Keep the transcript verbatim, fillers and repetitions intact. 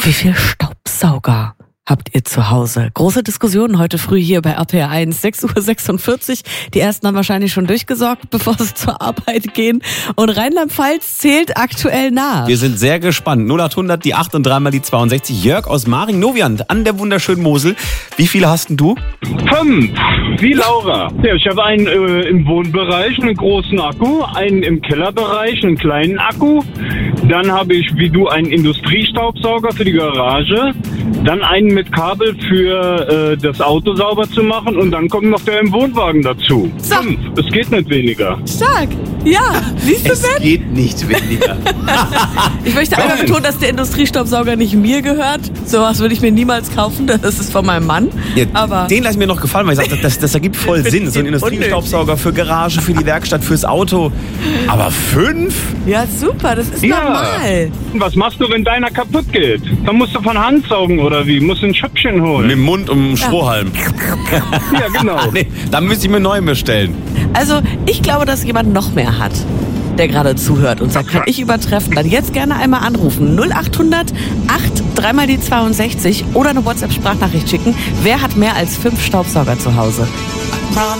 Wie viel Staubsauger habt ihr zu Hause? Große Diskussionen heute früh hier bei R P R eins, sechs Uhr sechsundvierzig. Die ersten haben wahrscheinlich schon durchgesorgt, bevor sie zur Arbeit gehen. Und Rheinland-Pfalz zählt aktuell nach. Wir sind sehr gespannt. null acht hundert, die acht und dreimal die zweiundsechzig. Jörg aus Maring-Noviand an der wunderschönen Mosel. Wie viele hast denn du? Fünf, wie Laura. Ja, ich habe einen äh, im Wohnbereich, einen großen Akku, einen im Kellerbereich, einen kleinen Akku. Dann habe ich, wie du, einen Industriestaubsauger für die Garage. Dann einen mit Kabel für äh, das Auto sauber zu machen. Und dann kommt noch der im Wohnwagen dazu. So. Fünf, es geht nicht weniger. Stark. Ja, siehst du, Es Ben? geht nicht weniger. Ich möchte einmal Ben. betonen, dass der Industriestaubsauger nicht mir gehört. Sowas würde ich mir niemals kaufen. Das ist von meinem Mann. Ja, Aber den lasse ich mir noch gefallen, weil ich sage, das, das ergibt voll Sinn. So ein Industriestaubsauger für Garage, für die Werkstatt, fürs Auto. Aber fünf? ja, super. Das ist Ja. normal. Was machst du, wenn deiner kaputt geht? Dann musst du von Hand saugen oder wie? Musst du ein Schöppchen holen? Mit dem Mund um einen Strohhalm. Ja, genau. Nee, dann müsste ich mir neu bestellen. Also, ich glaube, dass jemand noch mehr hat, der gerade zuhört und sagt, kann ich übertreffen, dann jetzt gerne einmal anrufen. null acht hundert, acht, dreimal die zweiundsechzig oder eine WhatsApp-Sprachnachricht schicken. Wer hat mehr als fünf Staubsauger zu Hause?